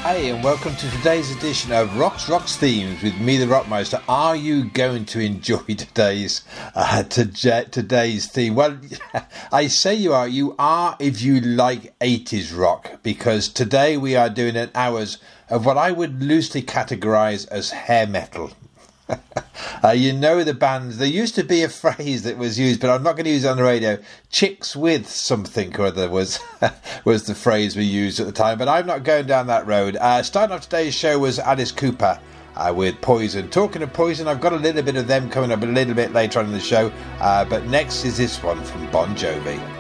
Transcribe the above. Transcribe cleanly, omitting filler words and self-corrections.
Hey, and welcome to today's edition of Rocks Themes with me, the Rockmeister. Are you going to enjoy today's theme? Well, I say you are. You are if you like 80s rock, because today we are doing an hours of what I would loosely categorise as hair metal. You know the bands. There used to be a phrase that was used, but I'm not going to use it on the radio. Chicks with something or other was the phrase we used at the time, but I'm not going down that road. Starting off today's show was Alice Cooper with Poison. Talking of Poison, I've got a little bit of them coming up a little bit later on in the show, but next is this one from Bon Jovi.